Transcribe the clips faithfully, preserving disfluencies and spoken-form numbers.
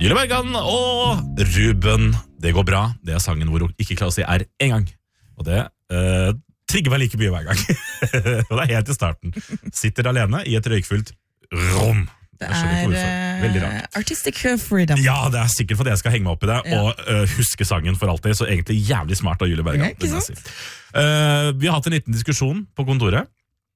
Julie Bergan og Ruben. Det går bra. Det er sangen hvor hun ikke klarer å si R en gang. Og det uh, trigger meg like mye hver gang. Og det er helt i starten. Sitter alene i et røykfullt rom. Det er Veldig rart. Artistic freedom. Ja, det er sikkert fordi jeg skal henge meg opp i det ja. Og uh, huske sangen for alltid. Så egentlig jævlig smart av Julie Bergan. Ja, ikke sant? Uh, vi har hatt en liten diskusjon på kontoret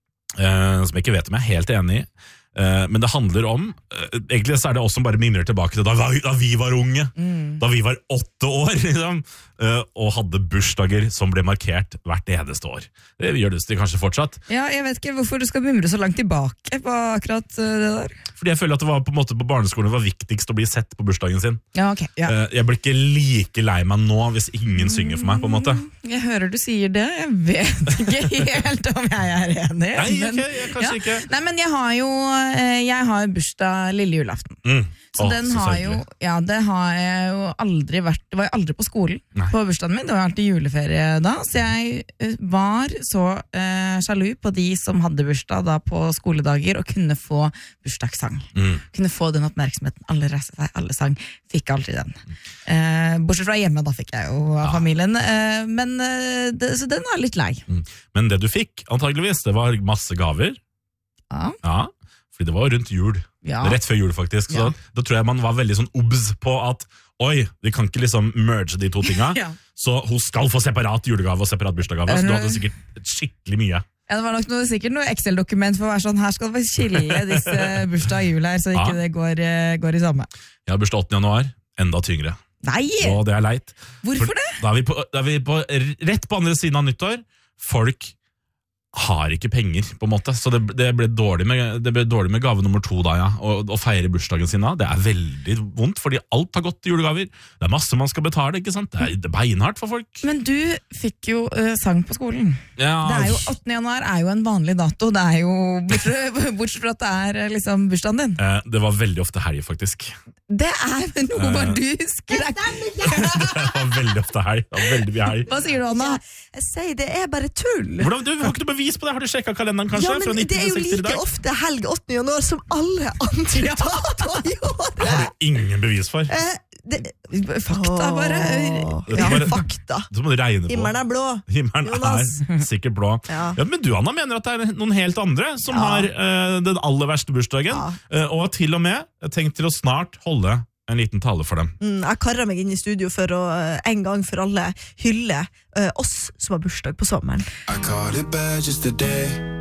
uh, som jeg ikke vet om jeg er helt enig i. Uh, men det handler om uh, egentlig så er det oss som bare mimrer tilbake til da, da vi var unge, mm. da vi var åtte år liksom, uh, og hadde bursdager som ble markert hvert eneste år. Det gjør det kanskje fortsatt. Ja, jeg vet ikke hvorfor du skal mimre så langt tilbake på akkurat uh, det der. Fordi jeg føler at det var på en måte på barneskolen det var viktigst å bli sett på bursdagen sin. Ja, ok. Ja. Uh, jeg blir ikke like lei meg nå hvis ingen synger for meg på en måte. Jeg hører du sier det, jeg vet ikke helt om jeg er enig. Nei, men, okay, jeg, kanskje ja. ikke. Nei, men jeg har jo Jeg har bursdag lille julaften. Mm. Så Åh, den så har jo, ja, det har jeg jo aldri vært. Det var jeg aldri på skolen Nei. På bursdagen min. Det var alltid juleferie da. Så jeg var så uh, sjalu på de som hadde bursdag da på skoledager og kunne få bursdagssang. Mm. Kunne få den oppmerksomheten. Alle reiste seg, alle sang. Fikk aldri den. Uh, bortsett fra hjemme, da fikk jeg jo av ja. familien. Uh, men uh, det, så den var litt lei. Mm. Men det du fikk, antageligvis, det var masse gaver. Ja. Ja. Fordi det var rundt jul, ja. rett før jul faktisk, så ja. Da tror jeg man var veldig sånn obs på at, oi, vi kan ikke liksom merge de to tinga, ja. Så hun skal få separat julegave og separat bursdagsgave, så du hadde sikkert skikkelig mye. Ja, det var nok noe, sikkert noe Excel-dokument for å være sånn, her skal vi skille disse bursdag og jul her, så ikke ja. det går, går i samme. Jeg har bursdag åttende januar, enda tyngre. Nei! Og det er leit. Hvorfor for det? Da er vi, på, da er vi på, rett på andre siden av nyttår, folk har ikke penger, på en måte. Så det, det, ble dårlig med, det ble dårlig med gave nummer to da, ja. Å feire bursdagen sin da. Det er veldig vondt, fordi alt har gått til julegaver. Det er masse man skal betale, ikke sant? Det er, det er beinhardt for folk. Men du fikk jo uh, sang på skolen. Ja. Det er jo, åttende januar er jo en vanlig dato. Det er jo, bortsett, bortsett fra at det er liksom bursdagen din. Eh, det var veldig ofte helg, faktisk. Det er noe uh, du husker. Det var veldig ofte helg. Det var veldig mye helg. Hva sier du, Anna? Jeg sier det er bare tull. Hvordan, du har ikke noe bevis på det? Har du sjekket kalenderen kanskje? Ja, men det er jo like ofte helg åttende januar som alle andre datoer i året. Det har du ingen bevis for. Eh, det, fakta bare. Ja, bare, fakta. Så må du regne på. Himmelen er blå. Himmelen Jonas. er sikkert blå. Ja. Ja, men du, Anna, mener at det er noen helt andre som ja. har uh, den aller verste bursdagen, ja. uh, og til og med tenkt til å snart holde en liten tale for dem. Mm, jeg karret meg inn i studio for å en gang for alle hylle uh, oss som har bursdag på sommeren. I caught it bad just today.